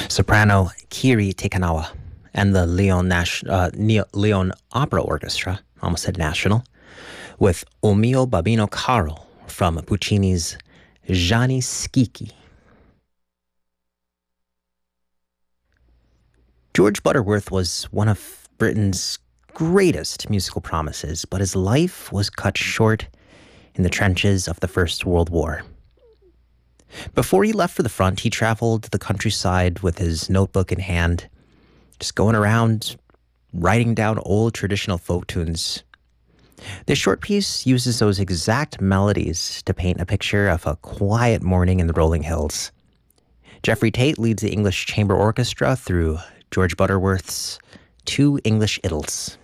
Soprano Kiri Tekanawa, and the Leon Opera Orchestra, almost said national, with O mio babbino caro from Puccini's Gianni Schicchi. George Butterworth was one of Britain's greatest musical promises, but his life was cut short in the trenches of the First World War. Before he left for the front, he traveled the countryside with his notebook in hand, just going around writing down old traditional folk tunes. This short piece uses those exact melodies to paint a picture of a quiet morning in the rolling hills. Geoffrey Tate leads the English Chamber Orchestra through George Butterworth's Two English Idylls.